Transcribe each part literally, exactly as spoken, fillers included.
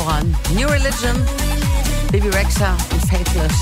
voran. New Religion, Bebe Rexha und Faithless.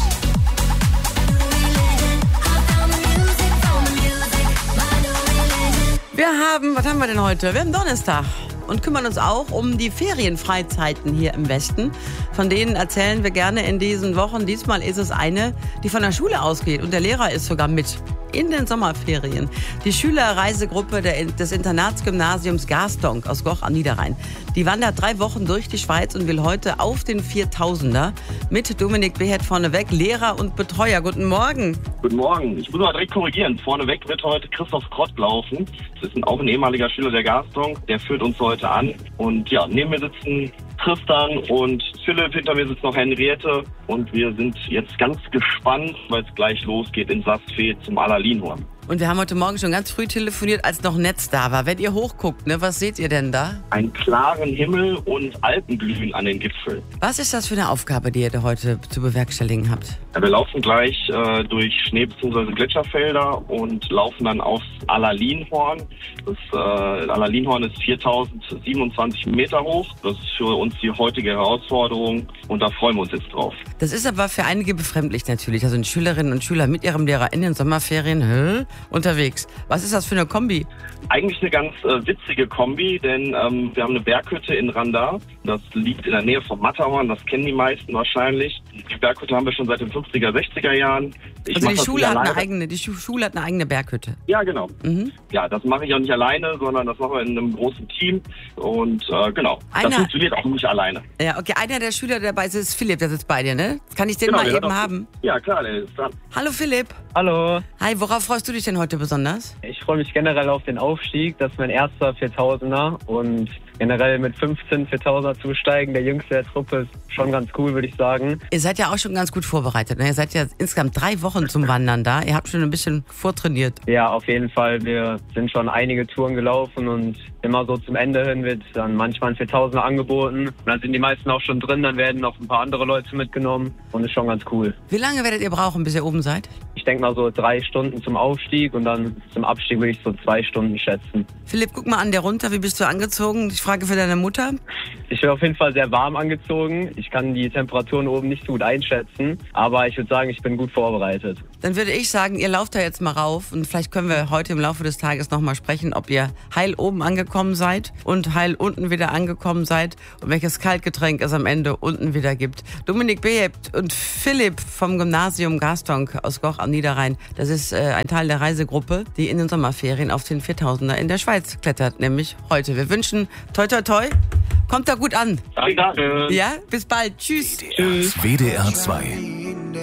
Wir haben, was haben wir denn heute? Wir haben Donnerstag und kümmern uns auch um die Ferienfreizeiten hier im Westen. Von denen erzählen wir gerne in diesen Wochen. Diesmal ist es eine, die von der Schule ausgeht und der Lehrer ist sogar mit in den Sommerferien. Die Schülerreisegruppe der, des Internatsgymnasiums Garstonk aus Goch am Niederrhein. Die wandert drei Wochen durch die Schweiz und will heute auf den viertausender mit Dominik Behet vorneweg, Lehrer und Betreuer. Guten Morgen. Guten Morgen. Ich muss mal direkt korrigieren. Vorneweg wird heute Christoph Krott laufen. Das ist auch ein ehemaliger Schüler der Garstonk. Der führt uns heute an. Und ja, neben mir sitzen Tristan und Philipp, hinter mir sitzt noch Henriette und wir sind jetzt ganz gespannt, weil es gleich losgeht in Sastfee zum Alalinhorn. Und wir haben heute Morgen schon ganz früh telefoniert, als noch Netz da war. Wenn ihr hochguckt, ne, was seht ihr denn da? Einen klaren Himmel und Alpenglühen an den Gipfeln. Was ist das für eine Aufgabe, die ihr da heute zu bewerkstelligen habt? Ja, wir laufen gleich äh, durch Schnee- bzw. Gletscherfelder und laufen dann aufs Alalinhorn. Das äh, Alalinhorn ist viertausendsiebenundzwanzig Meter hoch. Das ist für uns die heutige Herausforderung und da freuen wir uns jetzt drauf. Das ist aber für einige befremdlich natürlich. Also Schülerinnen und Schüler mit ihrem Lehrer in den Sommerferien hä, unterwegs. Was ist das für eine Kombi? Eigentlich eine ganz äh, witzige Kombi, denn ähm, wir haben eine Berghütte in Randa. Das liegt in der Nähe vom Matterhorn, das kennen die meisten wahrscheinlich. Die Berghütte haben wir schon seit den fünfziger, sechziger Jahren. Ich also die das Schule hat eine alleine. eigene, die Schule hat eine eigene Berghütte. Ja, genau. Mhm. Ja, das mache ich auch nicht alleine, sondern das machen wir in einem großen Team. Und äh, genau, Einer, das funktioniert auch nicht alleine. Ja, okay, einer der Schüler, der dabei ist, ist Philipp, der sitzt bei dir, ne? Kann ich den Genau, mal der eben hört auch- haben? Ja, klar, der ist dran. Hallo Philipp. Hallo, Hi, worauf freust du dich denn heute besonders? ich freue mich generell auf den Aufstieg. Das ist mein erster viertausender und generell mit fünfzehn viertausender zu steigen, der jüngste der Truppe, ist schon ganz cool, würde ich sagen. Ihr seid ja auch schon ganz gut vorbereitet, ne? Ihr seid ja insgesamt drei Wochen zum Wandern da. Ihr habt schon ein bisschen vortrainiert. Ja, auf jeden Fall. Wir sind schon einige Touren gelaufen und immer so zum Ende hin wird dann manchmal ein viertausender angeboten. Und dann sind die meisten auch schon drin, dann werden noch ein paar andere Leute mitgenommen und ist schon ganz cool. Wie lange werdet ihr brauchen, bis ihr oben seid? Ich denke mal so drei Stunden zum Aufstieg und dann zum Abstieg würde ich so zwei Stunden schätzen. Philipp, guck mal an der runter. Wie bist du angezogen? Ich frage für deine Mutter. Ich bin auf jeden Fall sehr warm angezogen. Ich kann die Temperaturen oben nicht so gut einschätzen, aber ich würde sagen, ich bin gut vorbereitet. Dann würde ich sagen, ihr lauft da jetzt mal rauf und vielleicht können wir heute im Laufe des Tages nochmal sprechen, ob ihr heil oben angekommen seid und heil unten wieder angekommen seid und welches Kaltgetränk es am Ende unten wieder gibt. Dominik Behet und Philipp vom Gymnasium Garstonk aus Goch am Niederrhein, das ist äh, ein Teil der Reisegruppe, die in den Sommerferien auf den viertausender in der Schweiz klettert, nämlich heute. Wir wünschen toi toi toi, kommt da gut an. Danke. Ja, bis bald. Tschüss. W D R zwei.